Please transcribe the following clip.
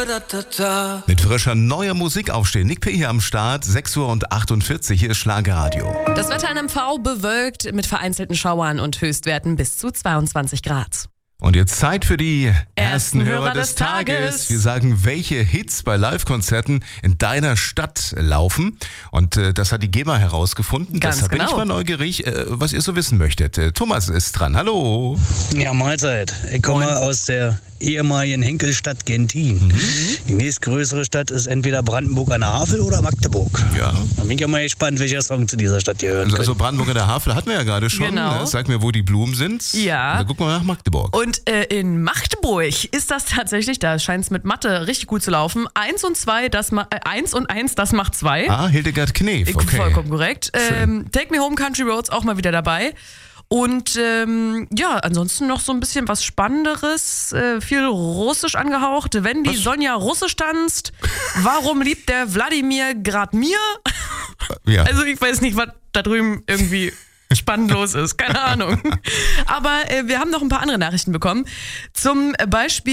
Mit frischer neuer Musik aufstehen. Nick P. hier am Start, 6:48 Uhr, hier ist Schlagerradio. Das Wetter in MV bewölkt mit vereinzelten Schauern und Höchstwerten bis zu 22 Grad. Und jetzt Zeit für die ersten Hörer des Tages. Wir sagen, welche Hits bei Live-Konzerten in deiner Stadt laufen. Und das hat die GEMA herausgefunden. Ganz Deshalb bin genau. ich mal neugierig, was ihr so wissen möchtet. Thomas ist dran. Hallo. Ja, Mahlzeit. Ich komme aus der ehemaligen Henkelstadt Gentin. Die nächstgrößere Stadt ist entweder Brandenburg an der Havel oder Magdeburg. Ja. Da bin ich ja mal gespannt, welcher Song zu dieser Stadt gehört. Also Brandenburg an der Havel hatten wir ja gerade schon. Genau. Ne? Sag mir, wo die Blumen sind. Ja. Dann gucken wir nach Magdeburg. Und in Magdeburg ist das tatsächlich, da scheint es mit Mathe richtig gut zu laufen. 1 und 1, das macht 2. Ah, Hildegard Knef, okay. Vollkommen korrekt. Schön. Take Me Home Country Roads auch mal wieder dabei. Und ja, ansonsten noch so ein bisschen was Spannenderes, viel russisch angehaucht. Wenn die Sonja Russisch tanzt, warum liebt der Wladimir grad mir? Ja. Also ich weiß nicht, was da drüben irgendwie spannend los ist, keine Ahnung. Aber wir haben noch ein paar andere Nachrichten bekommen. Zum Beispiel